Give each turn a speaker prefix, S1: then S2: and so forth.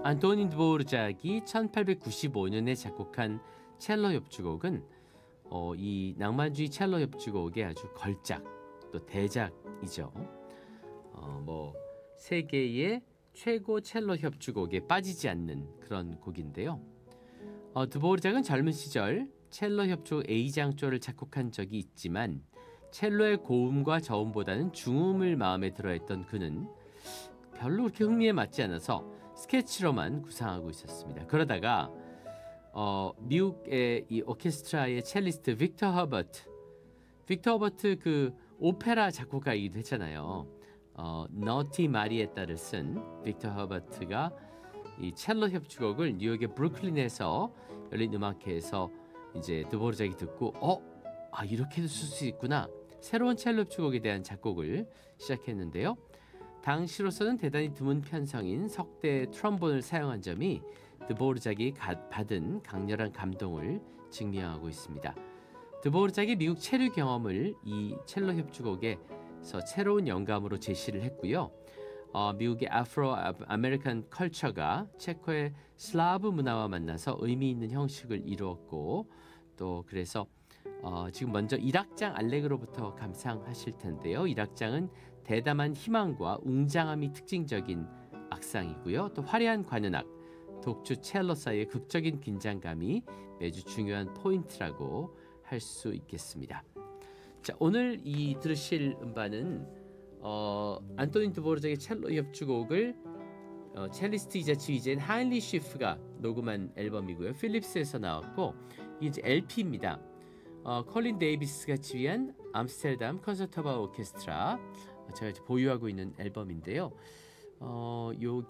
S1: 안토닌 드보르작이 1895년에 작곡한 첼로 협주곡은 이 낭만주의 첼로 협주곡의 아주 걸작 또 대작이죠. 뭐 세계의 최고 첼로 협주곡에 빠지지 않는 그런 곡인데요. 드보르작은 젊은 시절 첼로 협주곡 A장조를 작곡한 적이 있지만 첼로의 고음과 저음보다는 중음을 마음에 들어했던 그는 별로 그렇게 흥미에 맞지 않아서 스케치로만 구상하고 있었습니다. 그러다가 미국의 이 오케스트라의 첼리스트 빅터 허버트 그 오페라 작곡가이기도 했잖아요. 너티 마리에타를 쓴 빅터 허버트가 이 첼로 협주곡을 뉴욕의 브루클린에서 열린 음악회에서 이제 드보르작이 듣고 이렇게도 쓸 수 있구나. 새로운 첼로 협주곡에 대한 작곡을 시작했는데요. 당시로서는 대단히 드문 편성인 석대 트럼본을 사용한 점이 드보르작이 받은 강렬한 감동을 증명하고 있습니다. 드보르작이 미국 체류 경험을 이 첼로 협주곡에서 새로운 영감으로 제시를 했고요. 미국의 아프로 아메리칸 컬처가 체코의 슬라브 문화와 만나서 의미 있는 형식을 이루었고 또 그래서 지금 먼저 1악장 알레그로부터 감상하실 텐데요. 1악장은 대담한 희망과 웅장함이 특징적인 악상이고요. 또 화려한 관현악, 독주 첼로 사이의 극적인 긴장감이 매주 중요한 포인트라고 할 수 있겠습니다. 자, 오늘 이 들으실 음반은 안토닌 드보르작의 첼로 협주곡을 첼리스트이자 지휘자인 하인리 쉬프가 녹음한 앨범이고요. 필립스에서 나왔고 이게 이제 LP입니다. 컬린 데이비스가 지휘한 암스테르담 콘서터바 오케스트라 제가 보유하고 있는 앨범인데요.